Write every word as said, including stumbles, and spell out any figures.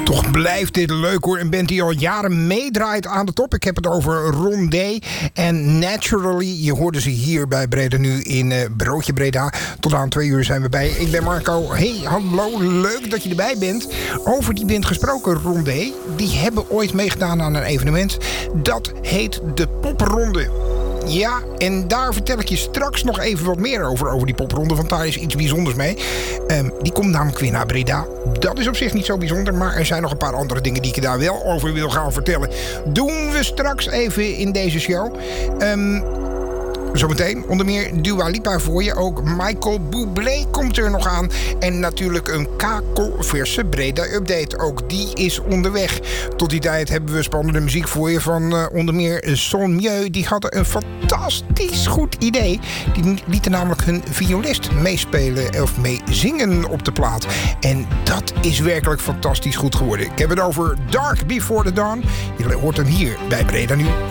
Toch blijft dit leuk hoor. Een band die al jaren meedraait aan de top. Ik heb het over Rondé en Naturally. Je hoorde ze hier bij Breda nu in uh, Broodje Breda. Tot aan twee uur zijn we bij. Ik ben Marco. Hey, hallo. Leuk dat je erbij bent. Over die band gesproken, Rondé. Die hebben ooit meegedaan aan een evenement. Dat heet de Popronde. Ja, en daar vertel ik je straks nog even wat meer over, over die popronde, want daar is iets bijzonders mee. Um, die komt namelijk weer naar Breda. Dat is op zich niet zo bijzonder, maar er zijn nog een paar andere dingen die ik je daar wel over wil gaan vertellen. Doen we straks even in deze show. Um, Zometeen onder meer Dua Lipa voor je. Ook Michael Bublé komt er nog aan. En natuurlijk een kakelverse Breda-update. Ook die is onderweg. Tot die tijd hebben we spannende muziek voor je van uh, onder meer Son Mieu. Die hadden een fantastisch goed idee. Die lieten namelijk hun violist meespelen of meezingen op de plaat. En dat is werkelijk fantastisch goed geworden. Ik heb het over Dark Before the Dawn. Je hoort hem hier bij Breda Nu.